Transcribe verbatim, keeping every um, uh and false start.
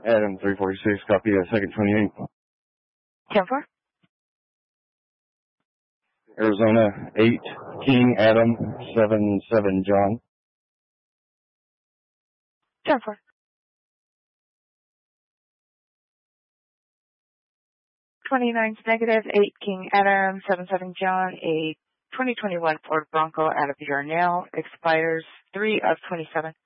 Adam three forty-six, copy of second twenty-eight. ten four. Arizona eight, King Adam seven seven John. ten four. twenty-nine's negative, eight King Adam seven seven John, a twenty twenty-one Ford Bronco out of Yarnell, expires three of twenty-seven.